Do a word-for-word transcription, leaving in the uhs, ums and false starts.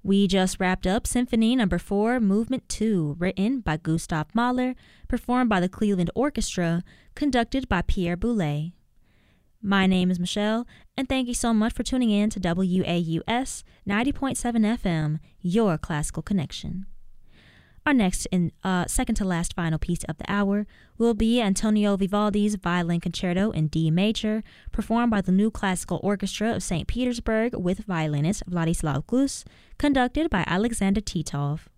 We just wrapped up Symphony Number four, Movement two, written by Gustav Mahler, performed by the Cleveland Orchestra, conducted by Pierre Boulez. My name is Michelle, and thank you so much for tuning in to W A U S ninety point seven F M, your classical connection. Our next and uh, second to last final piece of the hour will be Antonio Vivaldi's Violin Concerto in D major, performed by the New Classical Orchestra of Saint Petersburg with violinist Vladislav Glus, conducted by Alexander Titov.